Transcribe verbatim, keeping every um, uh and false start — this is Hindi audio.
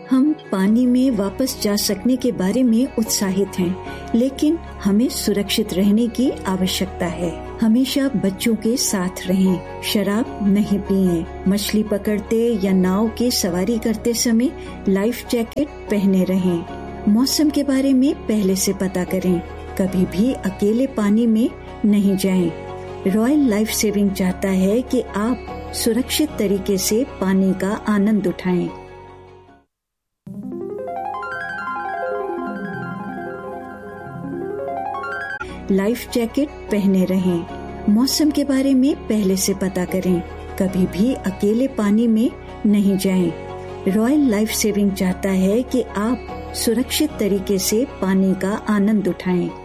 हम पानी में वापस जा सकने के बारे में उत्साहित हैं, लेकिन हमें सुरक्षित रहने की आवश्यकता है। हमेशा बच्चों के साथ रहें, शराब नहीं पिएं, मछली पकड़ते या नाव की सवारी करते समय लाइफ जैकेट पहने रहें। मौसम के बारे में पहले से पता करें, कभी भी अकेले पानी में नहीं जाएं। रॉयल लाइफ सेविंग चाहता है कि आप सुरक्षित तरीके से पानी का आनंद उठाएं। लाइफ जैकेट पहने रहें। मौसम के बारे में पहले से पता करें, कभी भी अकेले पानी में नहीं जाएं। रॉयल लाइफ सेविंग चाहता है कि आप सुरक्षित तरीके से पानी का आनंद उठाएं।